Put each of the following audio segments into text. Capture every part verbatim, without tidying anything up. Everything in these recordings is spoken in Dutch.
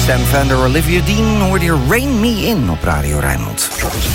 Stan Vander, Olivia Dean hoorde je Rain Me In op Radio Rijnmond.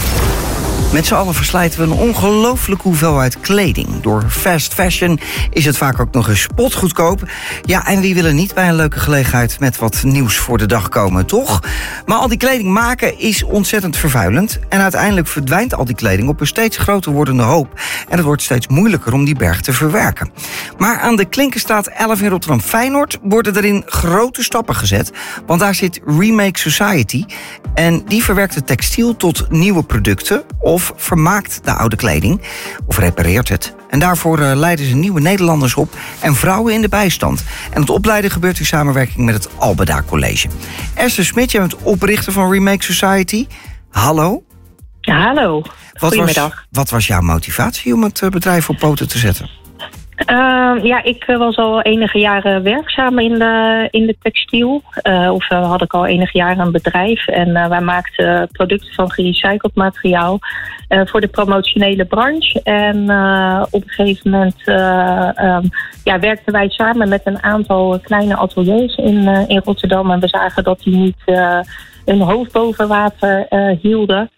Met z'n allen verslijten we een ongelooflijke hoeveelheid kleding. Door fast fashion is het vaak ook nog eens spotgoedkoop. Ja, en wie wil er niet bij een leuke gelegenheid met wat nieuws voor de dag komen, toch? Maar al die kleding maken is ontzettend vervuilend. En uiteindelijk verdwijnt al die kleding op een steeds groter wordende hoop. En het wordt steeds moeilijker om die berg te verwerken. Maar aan de Klinkenstraat elf in Rotterdam-Feyenoord worden erin grote stappen gezet. Want daar zit Remake Society. En die verwerkt het textiel tot nieuwe producten of vermaakt de oude kleding of repareert het. En daarvoor uh, leiden ze nieuwe Nederlanders op en vrouwen in de bijstand. En het opleiden gebeurt in samenwerking met het Albeda College. Esther Smit, jij bent oprichter van Remake Society. Hallo. Ja, hallo. Goedemiddag. Wat was, wat was jouw motivatie om het bedrijf op poten te zetten? Uh, ja, ik was al enige jaren werkzaam in de, in de textiel. Uh, of uh, had ik al enige jaren een bedrijf. En uh, wij maakten producten van gerecycled materiaal uh, voor de promotionele branche. En uh, op een gegeven moment uh, um, ja, werkten wij samen met een aantal kleine ateliers in, uh, in Rotterdam. En we zagen dat die niet uh, hun hoofd boven water uh, hielden.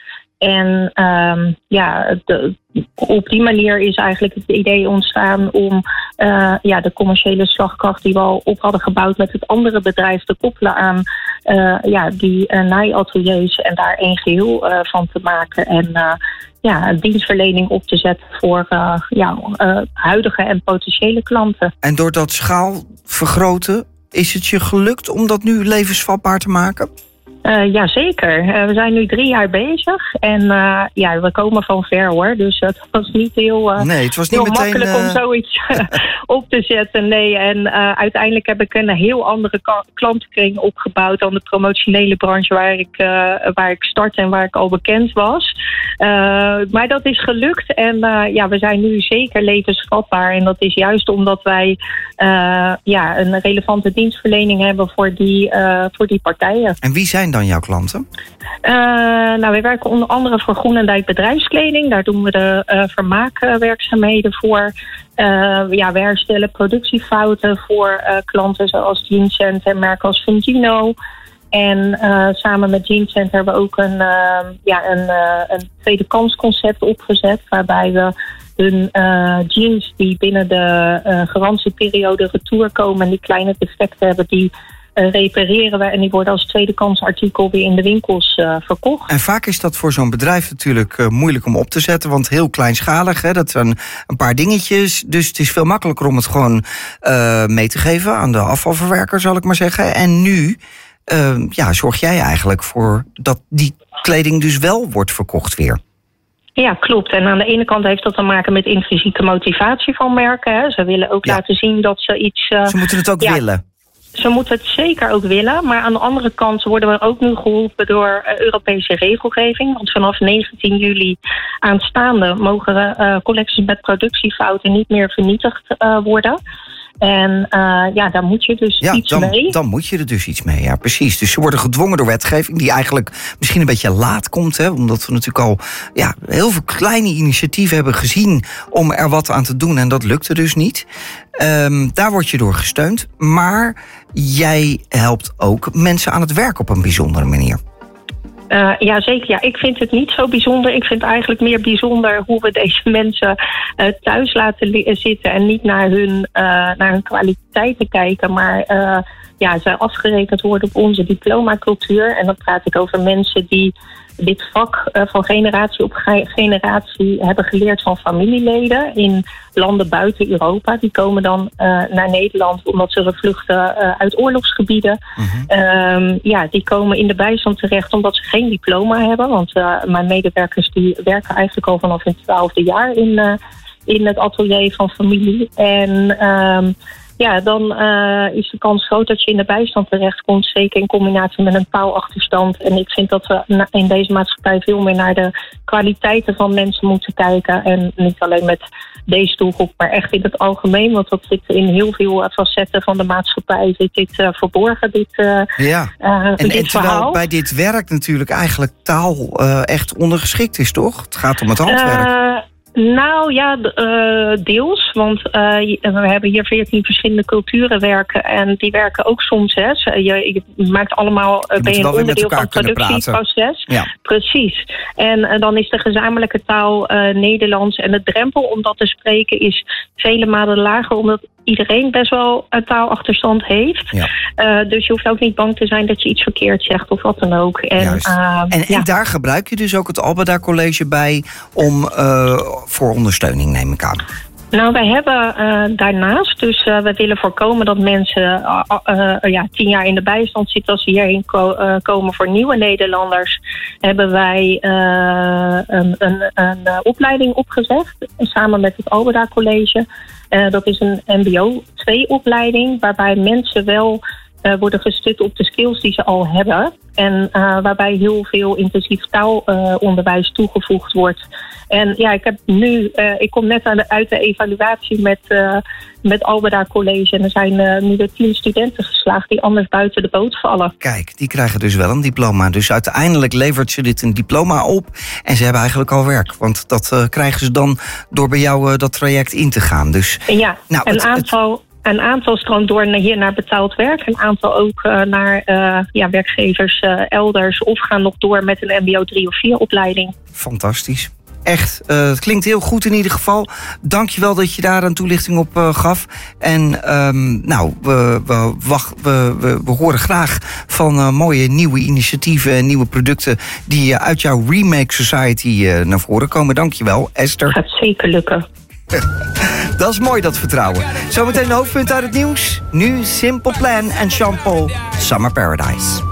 En um, ja, de, op die manier is eigenlijk het idee ontstaan om uh, ja, de commerciële slagkracht die we al op hadden gebouwd met het andere bedrijf te koppelen aan uh, ja, die uh, naaiateliers en daar één geheel uh, van te maken. En uh, ja, een dienstverlening op te zetten voor uh, ja, uh, huidige en potentiële klanten. En door dat schaal vergroten, is het je gelukt om dat nu levensvatbaar te maken? Uh, Jazeker. Uh, we zijn nu drie jaar bezig. En uh, ja, we komen van ver hoor. Dus het was niet heel, uh, nee, het was niet heel meteen, makkelijk uh... om zoiets op te zetten. Nee, en uh, uiteindelijk heb ik een heel andere ka- klantenkring opgebouwd dan de promotionele branche waar ik, uh, waar ik startte en waar ik al bekend was. Uh, maar dat is gelukt. En uh, ja, we zijn nu zeker levensvatbaar. En dat is juist omdat wij uh, ja, een relevante dienstverlening hebben voor die, uh, voor die partijen. En wie zijn dan jouw klanten? Uh, nou, wij werken onder andere voor Groenendijk Bedrijfskleding. Daar doen we de uh, vermaakwerkzaamheden voor. Uh, ja, we herstellen productiefouten voor uh, klanten zoals Jeancenter en merken als Fungino. En uh, samen met Jeancenter hebben we ook een, uh, ja, een, uh, een tweede kansconcept opgezet. Waarbij we hun uh, jeans die binnen de uh, garantieperiode retour komen en die kleine defecten hebben, die Uh, repareren we en die worden als tweede kans artikel weer in de winkels uh, verkocht. En vaak is dat voor zo'n bedrijf natuurlijk uh, moeilijk om op te zetten, want heel kleinschalig, hè, dat zijn een paar dingetjes. Dus het is veel makkelijker om het gewoon uh, mee te geven aan de afvalverwerker, zal ik maar zeggen. En nu uh, ja, zorg jij eigenlijk voor dat die kleding dus wel wordt verkocht weer. Ja, klopt. En aan de ene kant heeft dat te maken met intrinsieke motivatie van merken. Hè. Ze willen ook ja. laten zien dat ze iets Uh, ze moeten het ook ja, willen. Ze moeten het zeker ook willen, maar aan de andere kant worden we ook nu geholpen door uh, Europese regelgeving. Want vanaf negentien juli aanstaande mogen uh, collecties met productiefouten niet meer vernietigd uh, worden. En uh, ja, daar moet je dus ja, iets dan, mee. Dan moet je er dus iets mee, ja, precies. Dus ze worden gedwongen door wetgeving die eigenlijk misschien een beetje laat komt. Hè, omdat we natuurlijk al ja, heel veel kleine initiatieven hebben gezien om er wat aan te doen. En dat lukte dus niet. Um, daar word je door gesteund. Maar jij helpt ook mensen aan het werk op een bijzondere manier. Uh, ja, zeker. Ja, ik vind het niet zo bijzonder. Ik vind eigenlijk meer bijzonder hoe we deze mensen uh, thuis laten li- zitten en niet naar hun, uh, naar hun kwaliteiten kijken, maar uh, ja, zij afgerekend worden op onze diplomacultuur. En dan praat ik over mensen die dit vak uh, van generatie op ge- generatie hebben geleerd van familieleden in landen buiten Europa. Die komen dan uh, naar Nederland omdat ze vluchten uh, uit oorlogsgebieden. Mm-hmm. Um, ja, die komen in de bijstand terecht omdat ze geen diploma hebben. Want uh, mijn medewerkers die werken eigenlijk al vanaf hun twaalfde jaar in, uh, in het atelier van familie. En um, ja, dan uh, is de kans groot dat je in de bijstand terechtkomt. Zeker in combinatie met een taalachterstand. En ik vind dat we na, in deze maatschappij veel meer naar de kwaliteiten van mensen moeten kijken. En niet alleen met deze doelgroep, maar echt in het algemeen. Want dat zit in heel veel facetten van de maatschappij. Zit dit uh, verborgen, dit, uh, ja. uh, en, dit en verhaal. Bij dit werk natuurlijk eigenlijk taal uh, echt ondergeschikt is, toch? Het gaat om het handwerk. Uh, Nou ja, uh, deels. Want uh, we hebben hier veertien verschillende culturen werken. En die werken ook soms. Hè. Je, je maakt allemaal, je ben je een onderdeel van het productieproces. Ja. Precies. En uh, dan is de gezamenlijke taal uh, Nederlands. En de drempel om dat te spreken is vele malen lager. Omdat iedereen best wel een taalachterstand heeft. Ja. Uh, dus je hoeft ook niet bang te zijn dat je iets verkeerd zegt of wat dan ook. En, uh, en, ja. en daar gebruik je dus ook het Albeda College bij om uh, voor ondersteuning, neem ik aan. Nou, wij hebben uh, daarnaast, dus uh, we willen voorkomen dat mensen uh, uh, uh, ja, tien jaar in de bijstand zitten als ze hierheen ko- uh, komen voor nieuwe Nederlanders. Hebben wij uh, een, een, een uh, opleiding opgezet, samen met het Albeda College. Uh, dat is een M B O twee opleiding, waarbij mensen wel uh, worden gestut op de skills die ze al hebben. En uh, waarbij heel veel intensief taalonderwijs uh, toegevoegd wordt. En ja, ik heb nu, uh, ik kom net aan de, uit de evaluatie met, uh, met Albeda College. En er zijn uh, nu weer tien studenten geslaagd die anders buiten de boot vallen. Kijk, die krijgen dus wel een diploma. Dus uiteindelijk levert ze dit een diploma op. En ze hebben eigenlijk al werk. Want dat uh, krijgen ze dan door bij jou uh, dat traject in te gaan. Dus, ja, nou, een het, aantal... Het... Een aantal stroomt door hier naar betaald werk. Een aantal ook uh, naar uh, ja, werkgevers uh, elders. Of gaan nog door met een M B O drie of vier opleiding. Fantastisch. Echt, uh, het klinkt heel goed in ieder geval. Dankjewel dat je daar een toelichting op uh, gaf. En um, nou, we, we, wacht, we, we, we horen graag van uh, mooie nieuwe initiatieven en nieuwe producten die uh, uit jouw Remake Society uh, naar voren komen. Dankjewel, Esther. Gaat zeker lukken. Dat is mooi, dat vertrouwen. Zometeen een hoofdpunt uit het nieuws. Nu Simple Plan en Jean Paul, Summer Paradise.